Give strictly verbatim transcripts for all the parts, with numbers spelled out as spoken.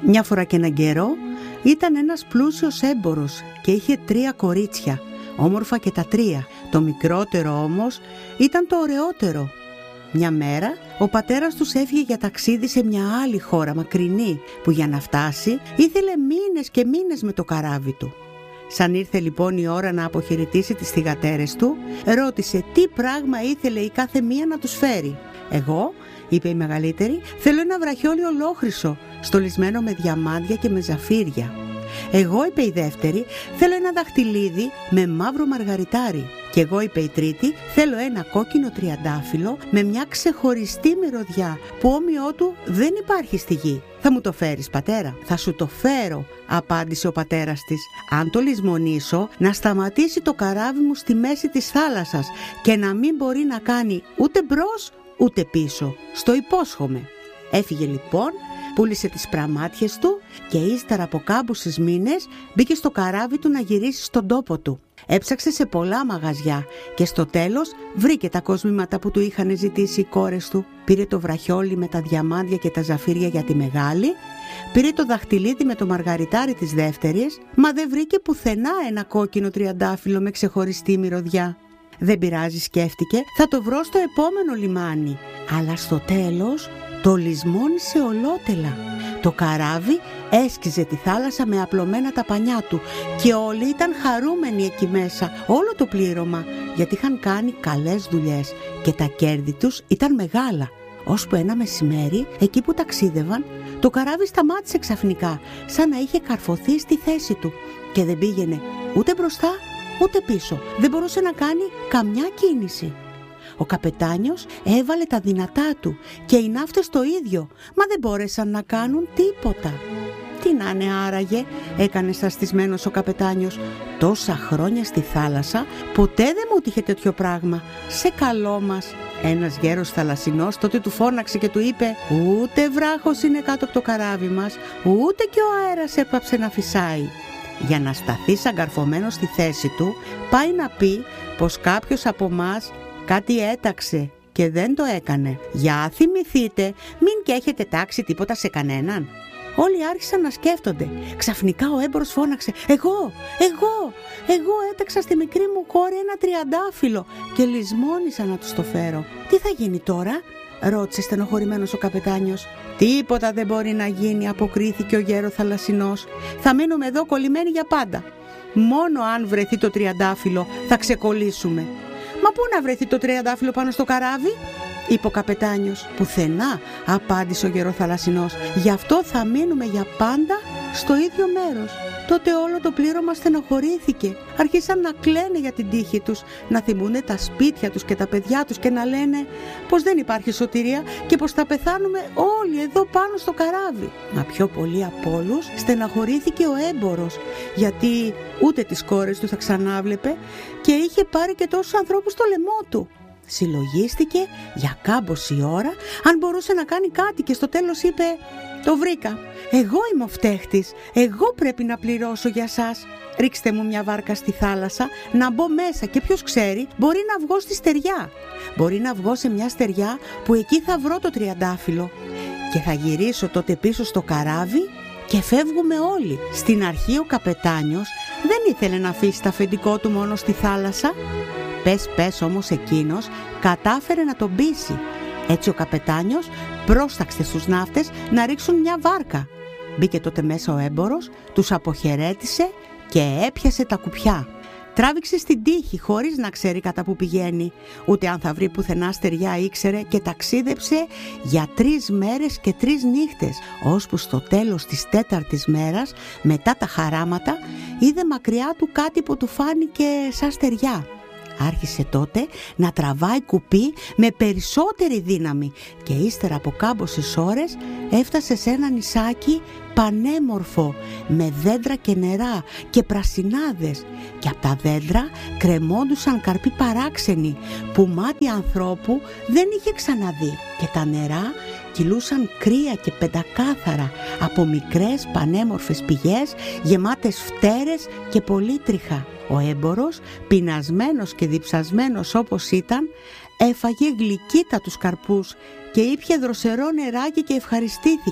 Μια φορά και έναν καιρό ήταν ένας πλούσιος έμπορος και είχε τρία κορίτσια, όμορφα και τα τρία. Το μικρότερο όμως ήταν το ωραιότερο. Μια μέρα ο πατέρας τους έφυγε για ταξίδι σε μια άλλη χώρα μακρινή, που για να φτάσει ήθελε μήνες και μήνες με το καράβι του. Σαν ήρθε λοιπόν η ώρα να αποχαιρετήσει τις θυγατέρες του, ρώτησε τι πράγμα ήθελε η κάθε μία να τους φέρει. «Εγώ», είπε η μεγαλύτερη, «θέλω ένα βραχιόλι ολόχρυσο, στολισμένο με διαμάντια και με ζαφύρια». «Εγώ», είπε η δεύτερη, «θέλω ένα δαχτυλίδι με μαύρο μαργαριτάρι». «Και εγώ», είπε η τρίτη, «θέλω ένα κόκκινο τριαντάφυλλο με μια ξεχωριστή μυρωδιά που όμοιό του δεν υπάρχει στη γη». «Θα μου το φέρεις, πατέρα?» «Θα σου το φέρω», απάντησε ο πατέρας της, «αν το λησμονήσω να σταματήσει το καράβι μου στη μέση της θάλασσας και να μην μπορεί να κάνει ούτε μπρος ούτε πίσω. Στο υπόσχομαι». Έφυγε λοιπόν, πούλησε τις πραμάτιες του και ύστερα από κάμποσες μήνες μπήκε στο καράβι του να γυρίσει στον τόπο του. Έψαξε σε πολλά μαγαζιά και στο τέλος βρήκε τα κοσμήματα που του είχαν ζητήσει οι κόρες του. Πήρε το βραχιόλι με τα διαμάντια και τα ζαφύρια για τη μεγάλη, πήρε το δαχτυλίδι με το μαργαριτάρι της δεύτερης, μα δεν βρήκε πουθενά ένα κόκκινο τριαντάφυλλο με ξεχωριστή μυρωδιά. «Δεν πειράζει», σκέφτηκε, «θα το βρω στο επόμενο λιμάνι». Αλλά στο τέλος το λησμόνισε ολότελα. Το καράβι έσκιζε τη θάλασσα με απλωμένα τα πανιά του και όλοι ήταν χαρούμενοι εκεί μέσα, όλο το πλήρωμα, γιατί είχαν κάνει καλές δουλειές και τα κέρδη τους ήταν μεγάλα. Ώσπου ένα μεσημέρι, εκεί που ταξίδευαν, το καράβι σταμάτησε ξαφνικά, σαν να είχε καρφωθεί στη θέση του και δεν πήγαινε ούτε μπροστά ούτε πίσω. Δεν μπορούσε να κάνει καμιά κίνηση. Ο καπετάνιος έβαλε τα δυνατά του και οι ναύτες το ίδιο, μα δεν μπόρεσαν να κάνουν τίποτα. «Τι να είναι άραγε», έκανε σαστισμένος ο καπετάνιος, «τόσα χρόνια στη θάλασσα ποτέ δεν μου τύχε τέτοιο πράγμα. Σε καλό μας». Ένας γέρος θαλασσινός τότε του φώναξε και του είπε, «Ούτε βράχος είναι κάτω από το καράβι μας, ούτε και ο αέρας έπαψε να φυσάει». Για να σταθεί σαγκαρφωμένος στη θέση του, πάει να πει πως κάποιος από μας κάτι έταξε και δεν το έκανε. «Για θυμηθείτε, μην και έχετε τάξει τίποτα σε κανέναν». Όλοι άρχισαν να σκέφτονται. Ξαφνικά ο έμπορος φώναξε, «Εγώ, εγώ, εγώ έταξα στη μικρή μου κόρη ένα τριαντάφυλλο και λησμόνισα να τους το φέρω». «Τι θα γίνει τώρα?» ρώτησε στενοχωρημένος ο καπετάνιος. «Τίποτα δεν μπορεί να γίνει», αποκρίθηκε ο γέρο θαλασσινός. «Θα μείνουμε εδώ κολλημένοι για πάντα. Μόνο αν βρεθεί το τριαντάφυλλο θα ξεκολλήσουμε». «Μα πού να βρεθεί το τριαντάφυλλο πάνω στο καράβι?» είπε ο καπετάνιος. «Πουθενά», απάντησε ο γεροθαλασσινός. «Γι' αυτό θα μείνουμε για πάντα στο ίδιο μέρος». Τότε όλο το πλήρωμα στενοχωρήθηκε. Άρχισαν να κλαίνε για την τύχη τους, να θυμούνε τα σπίτια τους και τα παιδιά τους και να λένε πως δεν υπάρχει σωτηρία και πως θα πεθάνουμε όλοι εδώ πάνω στο καράβι. Μα πιο πολύ από όλους στεναχωρήθηκε ο έμπορος, γιατί ούτε τις κόρες του θα ξανάβλεπε και είχε πάρει και τόσους ανθρώπους στο λαιμό του. Συλλογίστηκε για κάμποση ώρα αν μπορούσε να κάνει κάτι και στο τέλος είπε, «Το βρήκα. Εγώ είμαι ο φταίχτης. Εγώ πρέπει να πληρώσω για σας. Ρίξτε μου μια βάρκα στη θάλασσα να μπω μέσα και ποιος ξέρει, μπορεί να βγω στη στεριά. Μπορεί να βγω σε μια στεριά που εκεί θα βρω το τριαντάφυλλο και θα γυρίσω τότε πίσω στο καράβι και φεύγουμε όλοι». Στην αρχή ο καπετάνιος δεν ήθελε να αφήσει το αφεντικό του μόνο στη θάλασσα. Πες πες όμως εκείνος κατάφερε να τον πείσει. Έτσι ο καπετάνιος πρόσταξε στους ναύτες να ρίξουν μια βάρκα. Μπήκε τότε μέσα ο έμπορος, τους αποχαιρέτησε και έπιασε τα κουπιά. Τράβηξε στην τύχη χωρίς να ξέρει κατά που πηγαίνει, ούτε αν θα βρει πουθενά στεριά ήξερε, και ταξίδεψε για τρεις μέρες και τρεις νύχτες, ώσπου στο τέλος της τέταρτης μέρας, μετά τα χαράματα, είδε μακριά του κάτι που του φάνηκε σαν στεριά. Άρχισε τότε να τραβάει κουπί με περισσότερη δύναμη και ύστερα από κάμποσες ώρες έφτασε σε ένα νησάκι πανέμορφο με δέντρα και νερά και πρασινάδες, και από τα δέντρα κρεμόντουσαν καρποί παράξενοι που μάτι ανθρώπου δεν είχε ξαναδεί, και τα νερά κυλούσαν κρύα και πεντακάθαρα από μικρές πανέμορφες πηγές γεμάτες φτέρες και πολύτριχα. Ο έμπορος, πεινασμένος και διψασμένος όπως ήταν, έφαγε γλυκύτα τους καρπούς και ήπιε δροσερό νεράκι και ευχαριστήθηκε.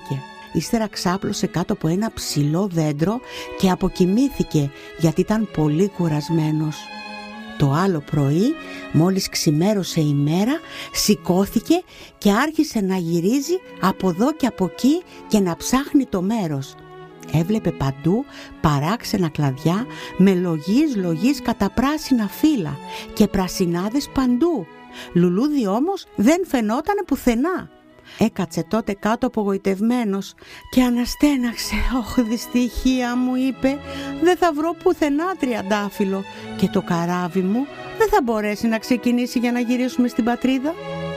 ύστερα ξάπλωσε κάτω από ένα ψηλό δέντρο και αποκοιμήθηκε γιατί ήταν πολύ κουρασμένος. Το άλλο πρωί, μόλις ξημέρωσε η μέρα, σηκώθηκε και άρχισε να γυρίζει από εδώ και από εκεί και να ψάχνει το μέρος. Έβλεπε παντού παράξενα κλαδιά με λογείς λογείς κατά πράσινα φύλλα και πρασινάδες παντού. Λουλούδι όμως δεν φαινότανε πουθενά. Έκατσε τότε κάτω απογοητευμένος και αναστέναξε. «Ωχ, δυστυχία», μου είπε, «δεν θα βρω πουθενά τριαντάφυλλο και το καράβι μου δεν θα μπορέσει να ξεκινήσει για να γυρίσουμε στην πατρίδα».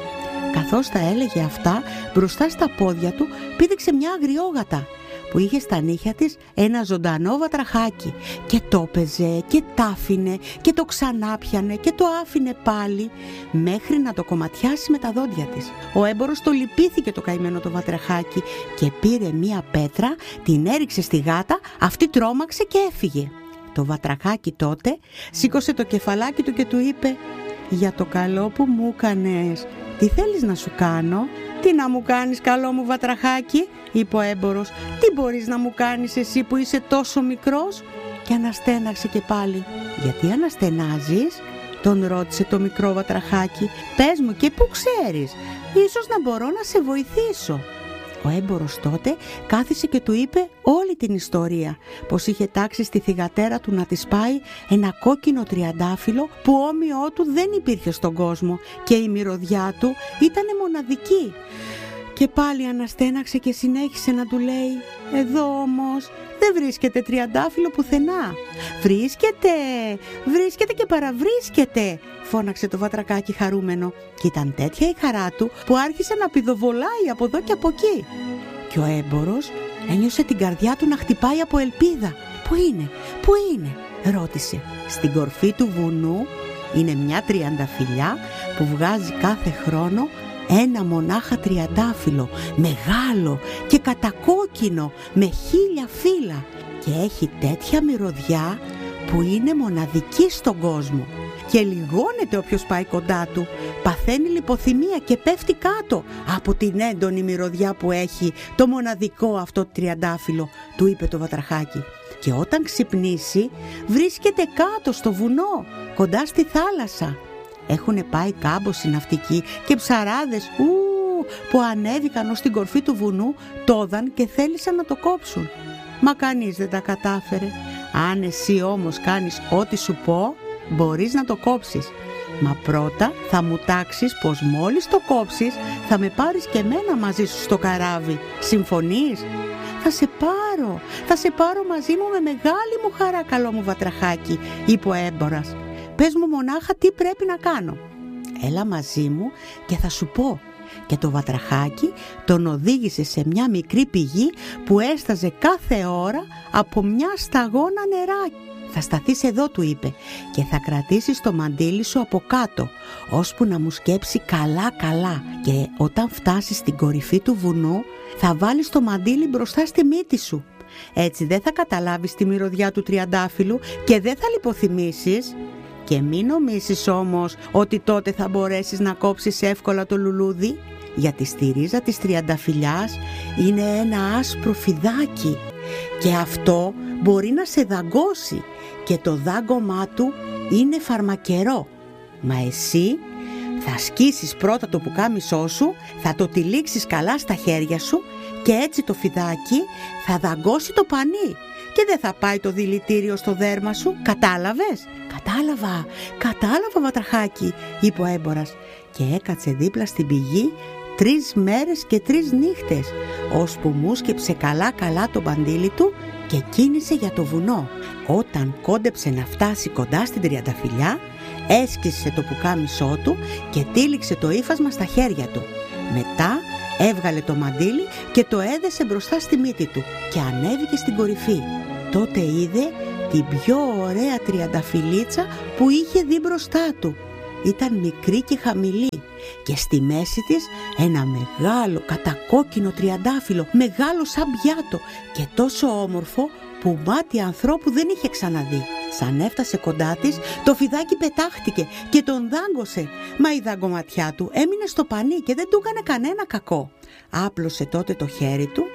Καθώς τα έλεγε αυτά, μπροστά στα πόδια του πήδηξε μια αγριόγατα που είχε στα νύχια της ένα ζωντανό βατραχάκι και το έπαιζε και τ' άφηνε και το ξανάπιανε και το άφηνε πάλι μέχρι να το κομματιάσει με τα δόντια της. Ο έμπορος το λυπήθηκε το καημένο το βατραχάκι και πήρε μία πέτρα, την έριξε στη γάτα, αυτή τρόμαξε και έφυγε. Το βατραχάκι τότε σήκωσε το κεφαλάκι του και του είπε «Για το καλό που μου έκανες, τι θέλεις να σου κάνω?» «Τι να μου κάνεις, καλό μου βατραχάκι?» είπε ο έμπορος. «Τι μπορείς να μου κάνεις εσύ που είσαι τόσο μικρός?» Και αναστέναξε και πάλι. «Γιατί αναστενάζεις?» τον ρώτησε το μικρό βατραχάκι. «Πες μου, και πού ξέρεις, ίσως να μπορώ να σε βοηθήσω». Ο έμπορος τότε κάθισε και του είπε όλη την ιστορία, πως είχε τάξει στη θυγατέρα του να της πάει ένα κόκκινο τριαντάφυλλο που όμοιό του δεν υπήρχε στον κόσμο και η μυρωδιά του ήταν μοναδική. Και πάλι αναστέναξε και συνέχισε να του λέει «Εδώ όμως δεν βρίσκεται τριαντάφυλλο πουθενά». «Βρίσκεται, βρίσκεται και παραβρίσκεται», φώναξε το βατρακάκι χαρούμενο. Και ήταν τέτοια η χαρά του που άρχισε να πηδοβολάει από εδώ και από εκεί. Και ο έμπορος ένιωσε την καρδιά του να χτυπάει από ελπίδα. «Πού είναι, πού είναι?» ρώτησε. «Στην κορφή του βουνού είναι μια τριανταφυλλιά που βγάζει κάθε χρόνο ένα μονάχα τριαντάφυλλο, μεγάλο και κατακόκκινο με χίλια φύλλα και έχει τέτοια μυρωδιά που είναι μοναδική στον κόσμο και λιγώνεται όποιος πάει κοντά του, παθαίνει λιποθυμία και πέφτει κάτω από την έντονη μυρωδιά που έχει το μοναδικό αυτό τριαντάφυλλο», του είπε το βατραχάκι. «Και όταν ξυπνήσει βρίσκεται κάτω στο βουνό, κοντά στη θάλασσα». Έχουνε πάει κάμποσοι ναυτικοί και ψαράδες ου, που ανέβηκαν ως την κορφή του βουνού, τόδαν και θέλησαν να το κόψουν. Μα κανείς δεν τα κατάφερε. «Αν εσύ όμως κάνεις ό,τι σου πω, μπορείς να το κόψεις. Μα πρώτα θα μου τάξεις πως μόλις το κόψεις θα με πάρεις και εμένα μαζί σου στο καράβι. Συμφωνείς?» «Θα σε πάρω, θα σε πάρω μαζί μου με μεγάλη μου χαρά, καλό μου βατραχάκι», είπε ο έμπορας. «Πες μου μονάχα τι πρέπει να κάνω». «Έλα μαζί μου και θα σου πω». Και το βατραχάκι τον οδήγησε σε μια μικρή πηγή που έσταζε κάθε ώρα από μια σταγόνα νεράκι. «Θα σταθείς εδώ», του είπε, «και θα κρατήσεις το μαντίλι σου από κάτω, ώσπου να μου σκέψει καλά καλά, και όταν φτάσεις στην κορυφή του βουνού θα βάλεις το μαντίλι μπροστά στη μύτη σου. Έτσι δεν θα καταλάβεις τη μυρωδιά του τριαντάφυλλου και δεν θα λιποθυμήσεις. Και μην νομίσεις όμως ότι τότε θα μπορέσεις να κόψεις εύκολα το λουλούδι, γιατί στη ρίζα της τριανταφυλλιάς είναι ένα άσπρο φιδάκι και αυτό μπορεί να σε δαγκώσει και το δάγκωμά του είναι φαρμακερό. Μα εσύ θα σκίσεις πρώτα το πουκάμισό σου, θα το τυλίξεις καλά στα χέρια σου και έτσι το φιδάκι θα δαγκώσει το πανί και δεν θα πάει το δηλητήριο στο δέρμα σου. Κατάλαβες?» «Κατάλαβα, κατάλαβα βατραχάκι», είπε ο έμπορας και έκατσε δίπλα στην πηγή τρεις μέρες και τρεις νύχτες, ώσπου μούσκεψε καλά καλά το μπαντίλι του και κίνησε για το βουνό. Όταν κόντεψε να φτάσει κοντά στην τριανταφυλλιά, έσκισε το πουκάμισό του και τύλιξε το ύφασμα στα χέρια του. Μετά έβγαλε το μαντίλι και το έδεσε μπροστά στη μύτη του και ανέβηκε στην κορυφή. Τότε είδε την πιο ωραία τριανταφυλλίτσα που είχε δει μπροστά του. Ήταν μικρή και χαμηλή και στη μέση της ένα μεγάλο κατακόκκινο τριαντάφυλλο, μεγάλο σαν πιάτο και τόσο όμορφο που μάτι ανθρώπου δεν είχε ξαναδεί. Σαν έφτασε κοντά της, το φιδάκι πετάχτηκε και τον δάγκωσε, μα η δαγκωματιά του έμεινε στο πανί και δεν του έκανε κανένα κακό. Άπλωσε τότε το χέρι του,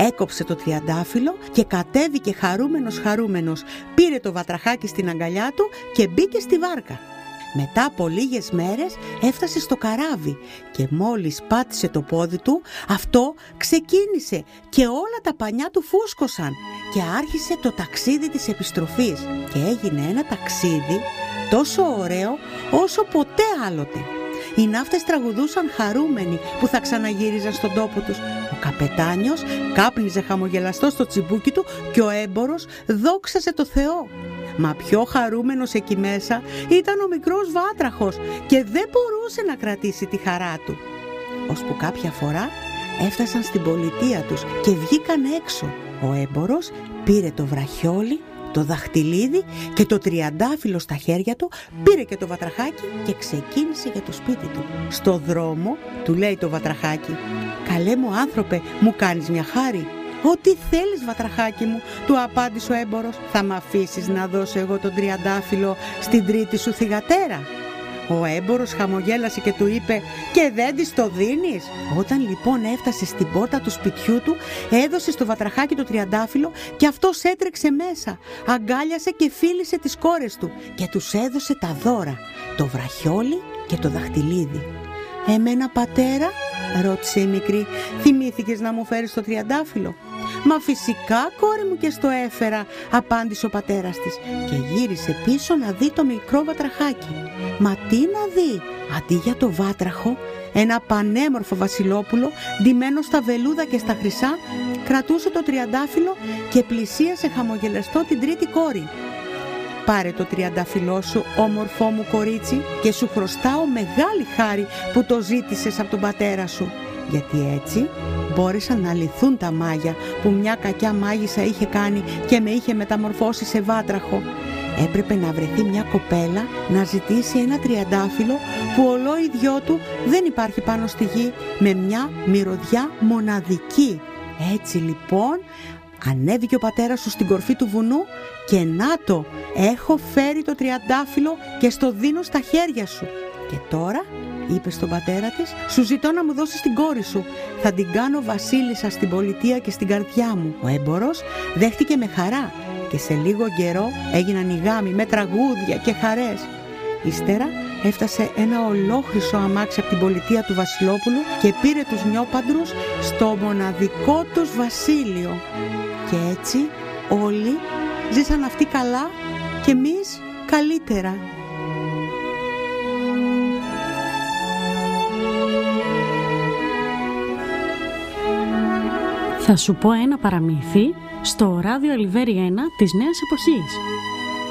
έκοψε το τριαντάφυλλο και κατέβηκε χαρούμενος χαρούμενος, πήρε το βατραχάκι στην αγκαλιά του και μπήκε στη βάρκα. Μετά από λίγες μέρες έφτασε στο καράβι και μόλις πάτησε το πόδι του, αυτό ξεκίνησε και όλα τα πανιά του φούσκωσαν και άρχισε το ταξίδι της επιστροφής και έγινε ένα ταξίδι τόσο ωραίο όσο ποτέ άλλοτε. Οι ναύτες τραγουδούσαν χαρούμενοι που θα ξαναγύριζαν στον τόπο τους. Ο καπετάνιος κάπνιζε χαμογελαστό στο τσιμπούκι του και ο έμπορος δόξασε το Θεό. Μα πιο χαρούμενος εκεί μέσα ήταν ο μικρός βάτραχος και δεν μπορούσε να κρατήσει τη χαρά του. Ώσπου κάποια φορά έφτασαν στην πολιτεία τους και βγήκαν έξω. Ο έμπορος πήρε το βραχιόλι, το δαχτυλίδι και το τριαντάφυλλο στα χέρια του, πήρε και το βατραχάκι και ξεκίνησε για το σπίτι του. Στο δρόμο του λέει το βατραχάκι: «Καλέ μου άνθρωπε, μου κάνεις μια χάρη?» «Ό,τι θέλεις, βατραχάκι μου», του απάντησε ο έμπορος. «Θα μ' αφήσεις να δώσω εγώ τον τριαντάφυλλο στην τρίτη σου θυγατέρα?» Ο έμπορος χαμογέλασε και του είπε: «Και δεν της το δίνεις?» Όταν λοιπόν έφτασε στην πόρτα του σπιτιού του, έδωσε στο βατραχάκι το τριαντάφυλλο και αυτός έτρεξε μέσα, αγκάλιασε και φίλησε τις κόρες του και τους έδωσε τα δώρα, το βραχιόλι και το δαχτυλίδι. «Εμένα, πατέρα?» ρώτησε η μικρή. «Θυμήθηκες να μου φέρεις το τριαντάφυλλο?» «Μα φυσικά, κόρη μου, και στο έφερα», απάντησε ο πατέρας της και γύρισε πίσω να δει το μικρό βατραχάκι. Μα τι να δει? Αντί για το βάτραχο, ένα πανέμορφο βασιλόπουλο ντυμένο στα βελούδα και στα χρυσά κρατούσε το τριαντάφυλλο και πλησίασε χαμογελαστό την τρίτη κόρη. «Πάρε το τριαντάφυλλό σου, όμορφό μου κορίτσι, και σου χρωστάω μεγάλη χάρη που το ζήτησες από τον πατέρα σου», γιατί έτσι μπόρεσαν να λυθούν τα μάγια που μια κακιά μάγισσα είχε κάνει και με είχε μεταμορφώσει σε βάτραχο. Έπρεπε να βρεθεί μια κοπέλα να ζητήσει ένα τριαντάφυλλο που ολόιδιό του δεν υπάρχει πάνω στη γη, με μια μυρωδιά μοναδική. Έτσι λοιπόν ανέβηκε ο πατέρας σου στην κορφή του βουνού και να το, έχω φέρει το τριαντάφυλλο και στο δίνω στα χέρια σου. Και τώρα, είπε στον πατέρα της, σου ζητώ να μου δώσεις την κόρη σου. Θα την κάνω βασίλισσα στην πολιτεία και στην καρδιά μου. Ο έμπορος δέχτηκε με χαρά και σε λίγο καιρό έγιναν οι γάμοι με τραγούδια και χαρές. Ύστερα έφτασε ένα ολόχρυσο αμάξι από την πολιτεία του Βασιλόπουλου και πήρε τους νιόπαντρους στο μοναδικό τους βασίλειο. Και έτσι όλοι ζήσαν αυτοί καλά και εμείς καλύτερα. Θα σου πω ένα παραμύθι στο ράδιο Αλιβέρι ένα της Νέας Εποχής.